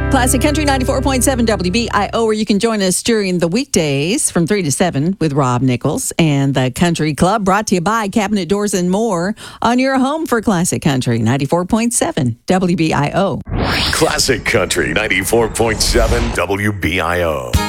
Classic Country 94.7 WBIO, where you can join us during the weekdays from 3 to 7 with Rob Nichols and the Country Club, brought to you by Cabinet Doors and More on your home for Classic Country 94.7 WBIO. Classic Country 94.7 WBIO.